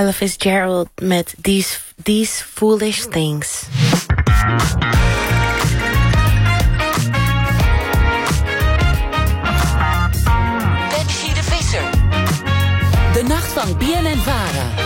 Ella Fitzgerald met These Foolish Things. Betsy de Visser. De nacht van BNN-Vara.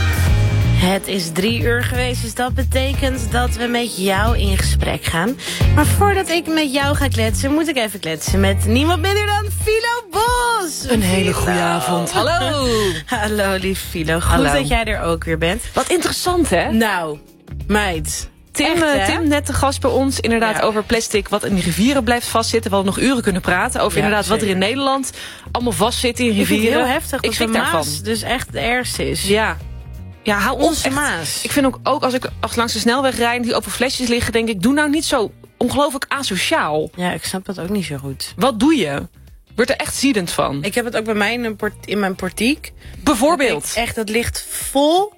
Het is 3 uur geweest, dus dat betekent dat we met jou in gesprek gaan. Maar voordat ik met jou ga kletsen, moet ik even kletsen met niemand minder dan Philo Bos. Een hele goede avond. Hallo. Hallo, lief Philo. Goed Hallo. dat jij er ook weer bent. Wat interessant, hè? Nou, meid. Tim, Echt, hè? Tim, net de gast bij ons, inderdaad Ja. over plastic wat in de rivieren blijft vastzitten. We hadden nog uren kunnen praten over Ja, inderdaad wat er zeker. in Nederland allemaal vastzit in Ik rivieren. vind het heel heftig Ik dat de schrik daarvan. Maas dus echt de ergste is. Ja. Ja, hou op. Onze echt. Maas. Ik vind ook als ik langs de snelweg rijd die open flesjes liggen, denk ik, doe nou niet zo ongelooflijk asociaal. Ja, ik snap dat ook niet zo goed. Wat doe je? Word er echt ziedend van. Ik heb het ook bij mij in mijn portiek. Bijvoorbeeld. Dat ligt vol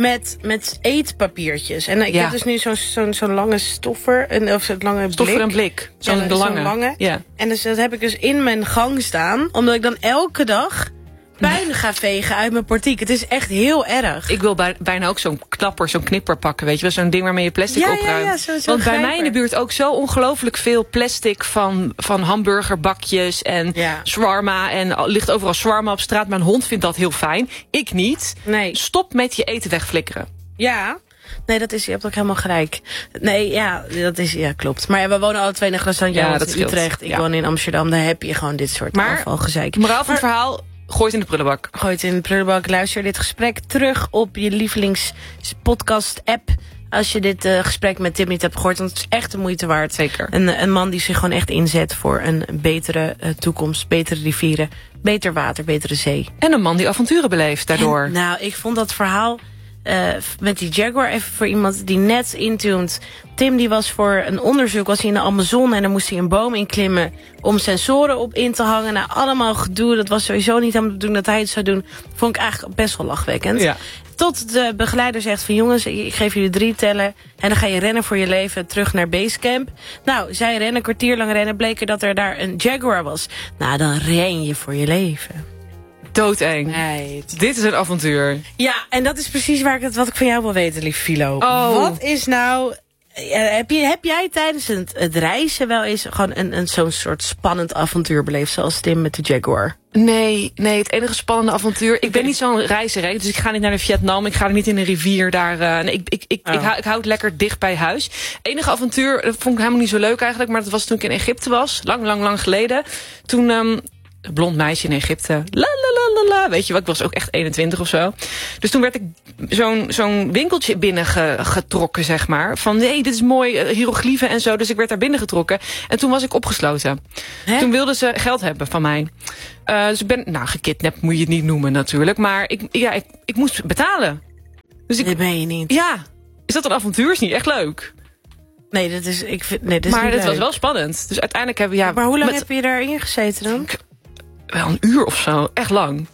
met eetpapiertjes. En ik Ja. heb dus nu zo'n lange stoffer, of zo'n lange Stoffer blik. en blik. Ja, Zo'n lange. Ja. En dus dat heb ik dus in mijn gang staan. Omdat ik dan elke dag puin ga vegen uit mijn portiek. Het is echt heel erg. Ik wil bijna ook zo'n knipper pakken, weet je wel. Zo'n ding waarmee je plastic opruimt. Ja, zo'n Want bij mij grijper. in de buurt ook zo ongelooflijk veel plastic van hamburgerbakjes en Ja. shawarma. En ligt overal shawarma op straat. Mijn hond vindt dat heel fijn. Ik niet. Nee. Stop met je eten wegflikkeren. Ja. Nee, je hebt ook helemaal gelijk. Nee, ja, klopt. Maar ja, we wonen alle twee in een restaurant. Ja, Jij dat woont in scheelt. Utrecht, ik Ja. woon in Amsterdam. Daar heb je gewoon dit soort afvalgezeik. Moraal van het verhaal, gooi het in de prullenbak. Gooi het in de prullenbak. Luister dit gesprek terug op je lievelingspodcast-app. Als je dit gesprek met Tim niet hebt gehoord. Want het is echt de moeite waard. Zeker. Een man die zich gewoon echt inzet voor een betere toekomst. Betere rivieren, beter water, betere zee. En een man die avonturen beleeft daardoor. Nou, ik vond dat verhaal met die Jaguar, even voor iemand die net intuned. Tim die was voor een onderzoek, was hij in de Amazone en dan moest hij een boom inklimmen om sensoren op in te hangen. Nou, allemaal gedoe. Dat was sowieso niet aan de bedoeling dat hij het zou doen. Vond ik eigenlijk best wel lachwekkend. Ja. Tot de begeleider zegt van jongens, ik geef jullie 3 tellen en dan ga je rennen voor je leven terug naar Basecamp. Nou, zij rennen, een kwartier lang rennen, bleek er dat er daar een Jaguar was. Nou, dan ren je voor je leven. Doodeng. Nee. Dit is een avontuur. Ja, en dat is precies wat ik van jou wil weten, lief Philo. Oh. Wat is nou... Heb jij tijdens het reizen wel eens gewoon zo'n soort spannend avontuur beleefd, zoals Tim met de Jaguar? Nee, het enige spannende avontuur. Ik ben niet zo'n reiziger, hè, dus ik ga niet naar Vietnam. Ik ga niet in een rivier daar. Nee, ik hou het lekker dicht bij huis. Enige avontuur, dat vond ik helemaal niet zo leuk eigenlijk. Maar dat was toen ik in Egypte was. Lang geleden. Toen een blond meisje in Egypte. Weet je wat, ik was ook echt 21 of zo. Dus toen werd ik zo'n winkeltje binnengetrokken, zeg maar. Van nee, dit is mooi, hieroglyphen en zo. Dus ik werd daar binnengetrokken. En toen was ik opgesloten. Hè? Toen wilden ze geld hebben van mij. Dus ik ben, gekidnapt moet je het niet noemen natuurlijk. Maar ik moest betalen. Dus Dat ben je niet. ja, is dat een avontuur? Is niet echt leuk. Nee, dat is Maar niet het was leuk. wel spannend. Dus uiteindelijk hebben we... Maar hoe lang heb je daarin gezeten dan? Wel een uur of zo. Echt lang.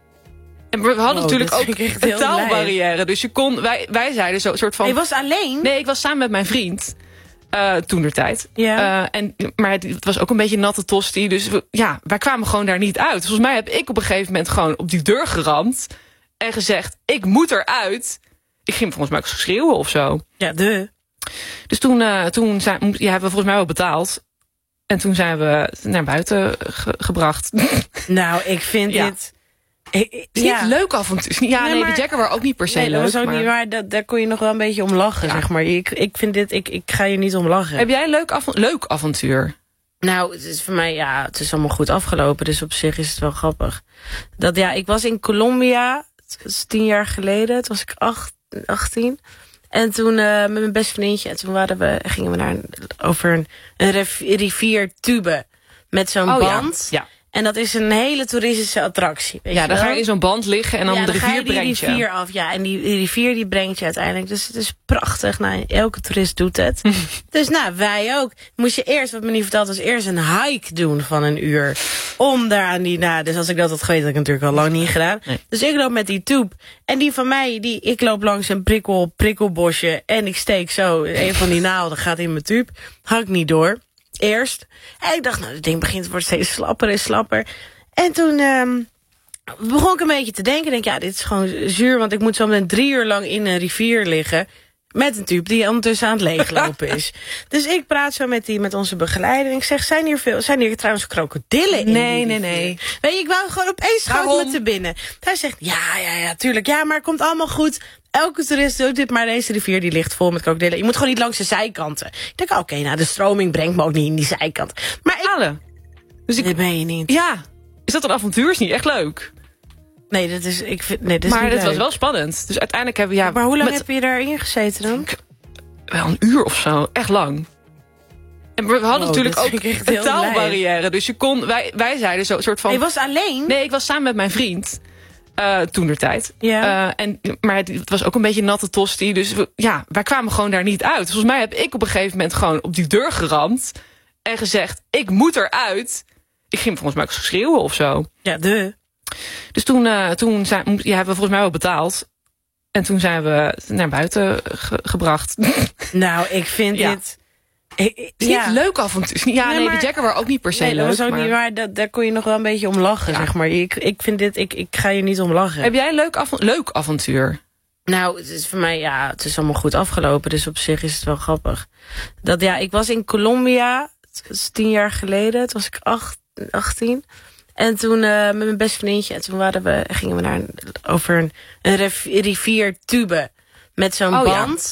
En we hadden natuurlijk dat ook vind ik echt een heel taalbarrière. Dus je kon... Wij zeiden zo een soort van... Je was alleen? Nee, ik was samen met mijn vriend. Toentertijd. Ja. Maar het was ook een beetje natte tosti. Dus wij kwamen gewoon daar niet uit. Volgens mij heb ik op een gegeven moment gewoon op die deur geramd. En gezegd, ik moet eruit. Ik ging volgens mij ook schreeuwen of zo. Ja, Dus toen hebben we volgens mij wel betaald. En toen zijn we naar buiten gebracht. Nou, ik vind Ja. dit... Het is niet leuk avontuur. Ja, nee, maar- de Jaguar ook niet per se Nee, dat leuk. was ook maar... niet waar. Daar kon je nog wel een beetje om lachen, zeg maar. Ik vind dit... Ik ga je niet om lachen. Heb jij een leuk avontuur? Nou, het is voor mij, het is allemaal goed afgelopen. Dus op zich is het wel grappig. Ik was in Colombia, het was 10 jaar geleden. Toen was ik 18. En toen met mijn beste vriendje. En toen gingen we over een rivier Tube. Met zo'n band. Ja. En dat is een hele toeristische attractie. Weet je Dan wel? ga je in zo'n band liggen en dan de rivier brengt je. Die rivier af, ja. En die rivier die brengt je uiteindelijk. Dus het is prachtig. Nou, elke toerist doet het. Dus wij ook. Moest je eerst, wat me niet verteld was, eerst een hike doen van een uur. Om daar aan dus als ik dat had geweten, had ik natuurlijk al lang niet gedaan. Nee. Dus ik loop met die tube. En die van mij, ik loop langs een prikkelbosje. En ik steek zo, een van die naalden gaat in mijn tube. Hak ik niet door. Eerst. En ik dacht, dit ding begint te worden steeds slapper en slapper. En toen begon ik een beetje te denken. Denk, ja, dit is gewoon zuur, want ik moet zo met 3 uur lang in een rivier liggen. Met een tube die ondertussen aan het leeglopen is. Dus ik praat zo met onze begeleider. En ik zeg, zijn hier trouwens krokodillen in? Nee. Weet je, ik wou gewoon opeens schoot me te binnen. Hij zegt, ja, tuurlijk. Ja, maar het komt allemaal goed. Elke toerist doet dit, maar deze rivier die ligt vol met krokodillen. Je moet gewoon niet langs de zijkanten. Ik denk, oké, nou, de stroming brengt me ook niet in die zijkant. Maar Dus dit ben je niet. Ja, is dat een avontuur? Is niet echt leuk. Nee, dat is maar niet het was leuk. wel spannend. Dus uiteindelijk hebben we... Maar hoe lang heb je daarin gezeten dan? Wel een uur of zo. Echt lang. En we hadden natuurlijk ook een taalbarrière. Dus je kon... Wij zeiden zo een soort van... Je was alleen? Nee, ik was samen met mijn vriend. Toentertijd. Ja. Maar het was ook een beetje natte tosti. Dus wij kwamen gewoon daar niet uit. Volgens mij heb ik op een gegeven moment gewoon op die deur geramd. En gezegd, ik moet eruit. Ik ging volgens mij ook schreeuwen of zo. Ja, Dus toen hebben we volgens mij wel betaald. En toen zijn we naar buiten gebracht. Nou, ik vind dit... Het is niet leuk avontuur. Ja, nee, de Jaguar ook niet per se leuk. Dat was ook niet waar. Daar kon je nog wel een beetje om lachen, zeg maar. Ik vind dit... Ik ga hier niet om lachen. Heb jij een leuk avontuur? Nou, het is voor mij... Ja, het is allemaal goed afgelopen. Dus op zich is het wel grappig. Ik was in Colombia. Het was 10 jaar geleden. Toen was ik 18. En toen met mijn beste vriendje. En toen gingen we over een rivier Tube. Met zo'n band.